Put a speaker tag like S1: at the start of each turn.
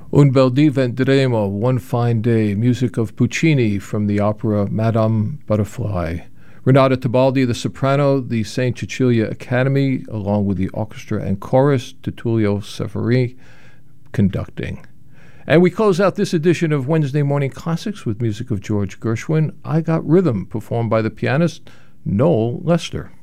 S1: Un bel dì vendremo, One Fine Day, music of Puccini from the opera Madame Butterfly. Renata Tebaldi, the soprano, the St. Cecilia Academy, along with the orchestra and chorus, Tullio Seferi conducting. And we close out this edition of Wednesday Morning Classics with music of George Gershwin, I Got Rhythm, performed by the pianist Noel Lester.